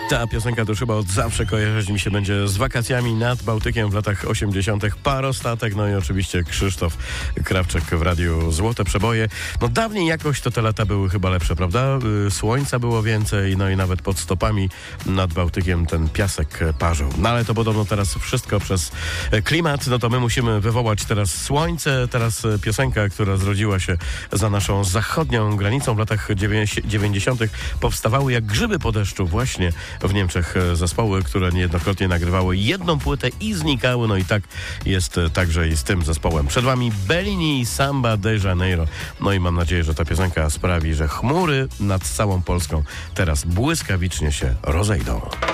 Ta piosenka to już chyba od zawsze kojarzyć mi się będzie z wakacjami nad Bałtykiem w latach 80. Parostatek, no i oczywiście Krzysztof Krawczyk w Radiu Złote Przeboje. No dawniej jakoś to te lata były chyba lepsze, prawda? Słońca było więcej, no i nawet pod stopami nad Bałtykiem ten piasek parzył. No ale to podobno teraz wszystko przez klimat, no to my musimy wywołać teraz słońce, teraz piosenka, która zrodziła się za naszą zachodnią granicą w latach 90. powstawały jak grzyby po deszczu właśnie w Niemczech zespoły, które niejednokrotnie nagrywały jedną płytę i znikały. No i tak jest także i z tym zespołem. Przed wami Bellini i Samba de Janeiro. No i mam nadzieję, że ta piosenka sprawi, że chmury nad całą Polską teraz błyskawicznie się rozejdą.